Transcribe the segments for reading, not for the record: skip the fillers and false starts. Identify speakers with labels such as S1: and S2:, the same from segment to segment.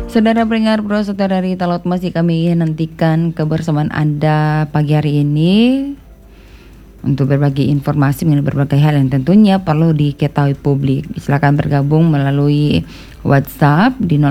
S1: Saudara pendengar Pro Saudari Talaut, masih kami nantikan kebersamaan Anda pagi hari ini untuk berbagi informasi mengenai berbagai hal yang tentunya perlu diketahui publik. Silakan bergabung melalui WhatsApp di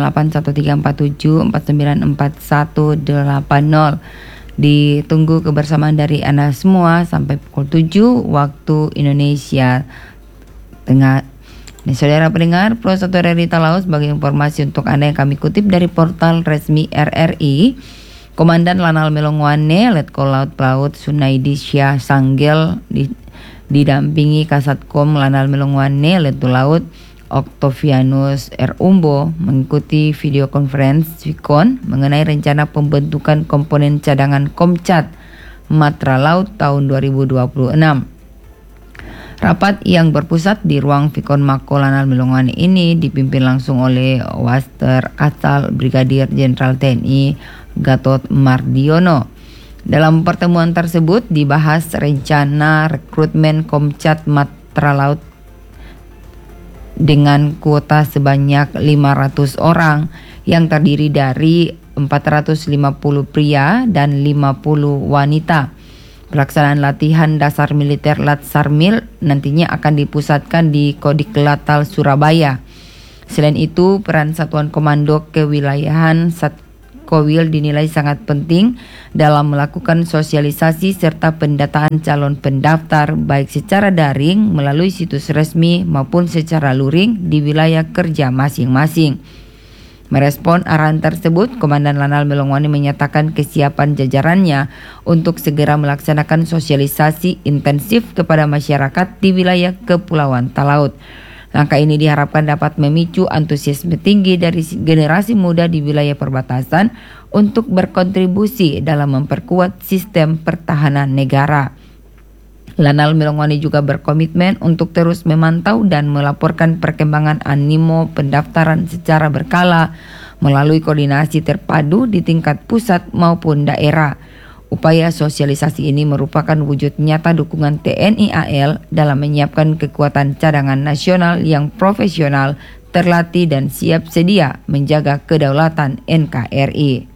S1: 081347494180. Ditunggu kebersamaan dari Anda semua sampai pukul 7 waktu Indonesia Tengah. Nah, saudara pendengar, Pro Saudari Talaut, sebagai informasi untuk Anda yang kami kutip dari portal resmi RRI, Komandan Lanal Melongwane Letkol Laut Pelaut Sunaidi Syah Sanggel didampingi Kasatkom Lanal Melongwane Letkol Laut Octavianus R. Umbo mengikuti video conference Vicon mengenai rencana pembentukan komponen cadangan Komcat Matra Laut tahun 2026. Rapat yang berpusat di ruang Vicon Mako Lanal Melongwane ini dipimpin langsung oleh Waster Kasal Brigadir Jenderal TNI Gatot Mardiono. Dalam pertemuan tersebut dibahas rencana rekrutmen Komcat Matra Laut dengan kuota sebanyak 500 orang yang terdiri dari 450 pria dan 50 wanita. Pelaksanaan latihan dasar militer Latsarmil nantinya akan dipusatkan di Kodik Latal Surabaya. Selain itu, peran Satuan Komando Kewilayahan Satkowil dinilai sangat penting dalam melakukan sosialisasi serta pendataan calon pendaftar baik secara daring melalui situs resmi maupun secara luring di wilayah kerja masing-masing. Merespon arahan tersebut, Komandan Lanal Melongwane menyatakan kesiapan jajarannya untuk segera melaksanakan sosialisasi intensif kepada masyarakat di wilayah Kepulauan Talaut. Langkah ini diharapkan dapat memicu antusiasme tinggi dari generasi muda di wilayah perbatasan untuk berkontribusi dalam memperkuat sistem pertahanan negara. Lanal Melongwane juga berkomitmen untuk terus memantau dan melaporkan perkembangan animo pendaftaran secara berkala melalui koordinasi terpadu di tingkat pusat maupun daerah. Upaya sosialisasi ini merupakan wujud nyata dukungan TNI AL dalam menyiapkan kekuatan cadangan nasional yang profesional, terlatih dan siap sedia menjaga kedaulatan NKRI.